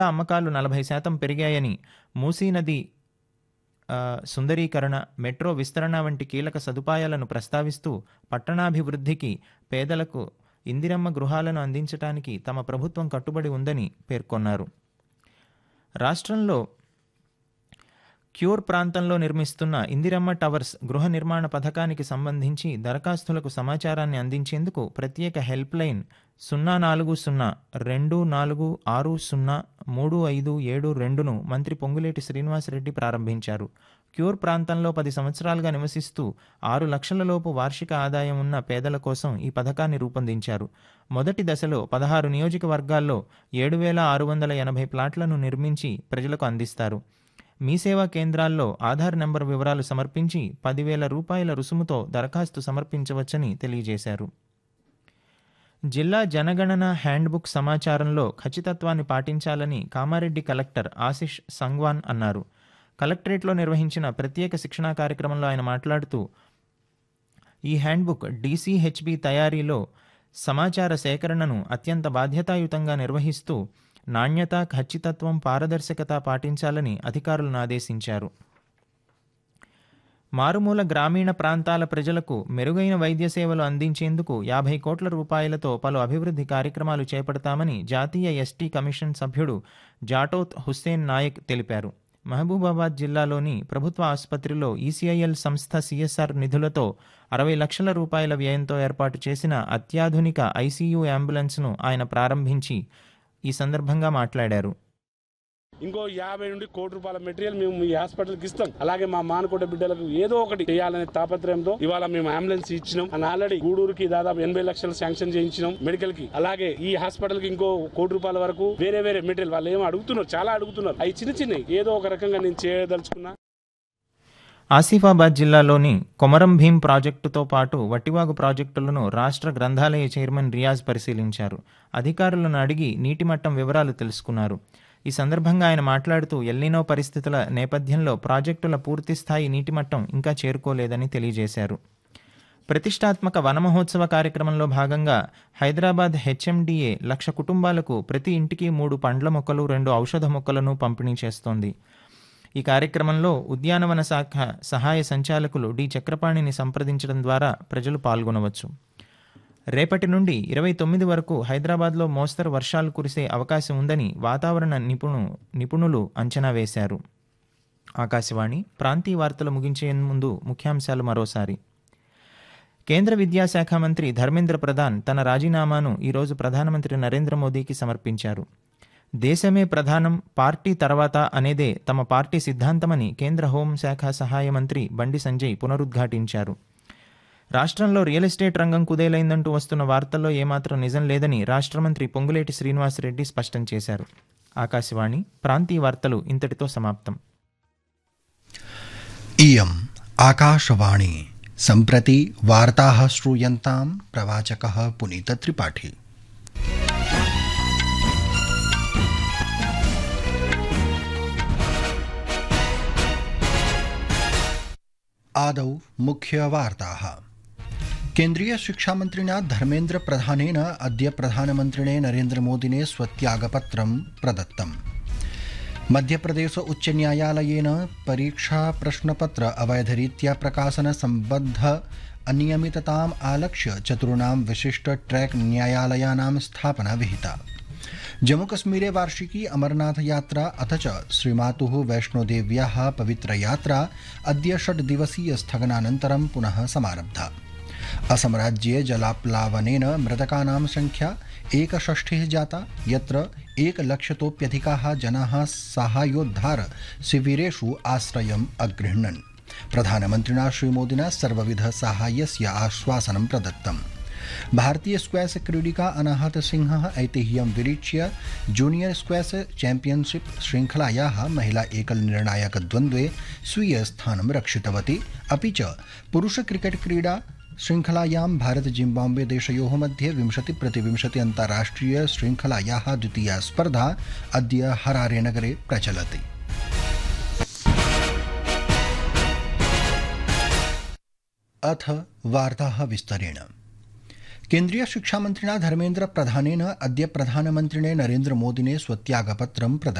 అమ్మకాలు 40% పెరిగాయని, మూసీ నది సుందరీకరణ, మెట్రో విస్తరణ వంటి కీలక సదుపాయాలను ప్రస్తావిస్తూ పట్టణాభివృద్ధికి, పేదలకు ఇందిరమ్మ గృహాలను అందించడానికి తమ ప్రభుత్వం కట్టుబడి ఉందని పేర్కొన్నారు. రాష్ట్రంలో క్యూర్ ప్రాంతంలో నిర్మిస్తున్న ఇందిరమ్మ టవర్స్ గృహ నిర్మాణ పథకానికి సంబంధించి దరఖాస్తులకు సమాచారాన్ని అందించేందుకు ప్రత్యేక హెల్ప్ లైన్ 04024603572ను మంత్రి పొంగులేటి శ్రీనివాసరెడ్డి ప్రారంభించారు. క్యూర్ ప్రాంతంలో 10 సంవత్సరాలుగా నివసిస్తూ 6 లక్షల లోపు వార్షిక ఆదాయం ఉన్న పేదల కోసం ఈ పథకాన్ని రూపొందించారు. మొదటి దశలో 16 నియోజకవర్గాల్లో 7,680 ప్లాట్లను నిర్మించి ప్రజలకు అందిస్తారు. మీ సేవా కేంద్రాల్లో ఆధార్ నెంబర్ వివరాలు సమర్పించి 10,000 రూపాయల రుసుముతో దరఖాస్తు సమర్పించవచ్చని తెలియజేశారు. జిల్లా జనగణన హ్యాండ్బుక్ సమాచారంలో ఖచ్చితత్వాన్ని పాటించాలని కామారెడ్డి కలెక్టర్ ఆశిష్ సంగ్వాన్ అన్నారు. కలెక్టరేట్లో నిర్వహించిన ప్రత్యేక శిక్షణా కార్యక్రమంలో ఆయన మాట్లాడుతూ, ఈ హ్యాండ్బుక్ డీసీహెచ్బి తయారీలో సమాచార సేకరణను అత్యంత బాధ్యతాయుతంగా నిర్వహిస్తూ నాణ్యత, ఖచ్చితత్వం, పారదర్శకత పాటించాలని అధికారులను ఆదేశించారు. మారుమూల గ్రామీణ ప్రాంతాల ప్రజలకు మెరుగైన వైద్య సేవలు అందించేందుకు 50 కోట్ల రూపాయలతో పలు అభివృద్ధి కార్యక్రమాలు చేపడతామని జాతీయ ఎస్టీ కమిషన్ సభ్యుడు జాటోత్ హుస్సేన్ నాయక్ తెలిపారు. మహబూబాబాద్ జిల్లాలోని ప్రభుత్వ ఆసుపత్రిలో ఈసీఐఎల్ సంస్థ సిఎస్ఆర్ నిధులతో 60 లక్షల రూపాయల వ్యయంతో ఏర్పాటు చేసిన అత్యాధునిక ఐసీయూ అంబులెన్స్ను ఆయన ప్రారంభించి ఈ సందర్భంగా మాట్లాడారు. ఇంకో 50 నుండి కోటి రూపాయల మెటీరియల్ మేము ఈ హాస్పిటల్కి ఇస్తాం. అలాగే మా మానకోట బిడ్డలకు ఏదో ఒకటి చేయాలనే తాపత్రయంతో ఇవాళ మేము అంబులెన్స్ ఇచ్చినాం. అండ్ ఆల్రెడీ గూడూరుకి దాదాపు 80 లక్షలు శాంక్షన్ చేయించినాం మెడికల్ కి. అలాగే ఈ హాస్పిటల్ కి ఇంకో కోటి రూపాయల వరకు వేరే మెటీరియల్ వాళ్ళు ఏమో అడుగుతున్నారు, చాలా అడుగుతున్నారు. అవి చిన్న ఏదో ఒక రకంగా నేను చేయదలుచుకున్నా. ఆసిఫాబాద్ జిల్లాలోని కొమరం భీం ప్రాజెక్టుతో పాటు వట్టివాగు ప్రాజెక్టులను రాష్ట్ర గ్రంథాలయ చైర్మన్ రియాజ్ పరిశీలించారు. అధికారులను అడిగి నీటి మట్టం వివరాలు తెలుసుకున్నారు. ఈ సందర్భంగా ఆయన మాట్లాడుతూ, ఎల్నినో పరిస్థితుల నేపథ్యంలో ప్రాజెక్టుల పూర్తిస్థాయి నీటి మట్టం ఇంకా చేరుకోలేదని తెలియజేశారు. ప్రతిష్టాత్మక వన మహోత్సవ కార్యక్రమంలో భాగంగా హైదరాబాద్ హెచ్ఎండిఏ 1,00,000 కుటుంబాలకు ప్రతి ఇంటికి 3 పండ్ల మొక్కలు, 2 ఔషధ మొక్కలను పంపిణీ చేస్తోంది. ఈ కార్యక్రమంలో ఉద్యానవన శాఖ సహాయ సంచాలకులు డి చక్రపాణిని సంప్రదించడం ద్వారా ప్రజలు పాల్గొనవచ్చు. రేపటి నుండి 29 వరకు హైదరాబాద్లో మోస్తరు వర్షాలు కురిసే అవకాశం ఉందని వాతావరణ నిపుణులు అంచనా వేశారు. ఆకాశవాణి ప్రాంతీయ వార్తలు ముగించే ముందు ముఖ్యాంశాలు మరోసారి. కేంద్ర విద్యాశాఖ మంత్రి ధర్మేంద్ర ప్రధాన్ తన రాజీనామాను ఈరోజు ప్రధానమంత్రి నరేంద్ర మోదీకి సమర్పించారు. దేశమే ప్రధానం, పార్టీ తర్వాత అనేదే తమ పార్టీ సిద్ధాంతమని కేంద్ర హోంశాఖ సహాయ మంత్రి బండి సంజయ్ పునరుద్ఘాటించారు. రాష్ట్రంలో రియల్ ఎస్టేట్ రంగం కుదేలైందంటూ వస్తున్న వార్తల్లో ఏమాత్రం నిజం లేదని రాష్ట్ర మంత్రి పొంగులేటి శ్రీనివాసరెడ్డి స్పష్టం చేశారు. ఆకాశవాణి ప్రాంతీయ వార్తలు ఇంతటితో సమాప్తం. ఇయం ఆకాశవాణి సంప్రతి వార్తాః శ్రూయంతాం. ప్రవాచకః పునీత త్రిపాఠి. आदौ मुख्यवार्ताः। केन्द्रीय शिक्षामन्त्रिणा धर्मेन्द्र प्रधानेन अद्य प्रधानमन्त्रिणे नरेन्द्रमोदिने स्वत्यागपत्रं प्रदत्तम्। मध्यप्रदेश उच्चन्यायालयेन परीक्षा प्रश्नपत्र अवैधरीत्या प्रकाशन सम्बद्ध अनियमितताम् आलक्ष्य 4 विशिष्ट ट्रैक न्यायालयानां स्थापना विहिता। जम्मूकश्मीरे वार्षिकी अमरनाथ यात्रा अथ च श्रीमातुः वैष्णोदेव्याः पवित्रयात्रा अद्य 6 दिवसीय स्थगनानन्तरं पुनः समारब्धा। असम राज्ये जलाप्लावनेन मृतकानां संख्या 61 जाता, यत्र 1,00,000तोऽप्यधिकाः जनाः साहाय्योद्धार शिविरेषु आश्रयम् अगृह्णन्। प्रधानमन्त्रिणा श्रीमोदिना सर्वविध साहाय्यस्य आश्वासनं प्रदत्तम्। भारतीय स्क्वैश क्रीडिका अनाहत सिंहः ऐतिह्यं विरिच्य जूनियर स्क्वैश चैम्पियनशिप श्रृंखलायाः महिला एकल निर्णायक द्वन्द्वे स्वीय स्थानं रक्षितवती। अपि च पुरुष क्रिकेट क्रीडा श्रृंखलायां भारत जिम्बाब्वे देशयोः मध्ये 20-20 अन्ताराष्ट्रिय श्रृंखलायाः द्वितीया स्पर्धा अद्य हरारे नगरे प्रचलति। अथ वार्ताः विस्तरेण। केन्द्रीयशिक्षामन्त्रिणा धर्मेन्द्रप्रधानेन अद्य प्रधानमन्त्रिणे नरेन्द्रमोदिने स्वत्यागपत्रं प्रदत्तम्।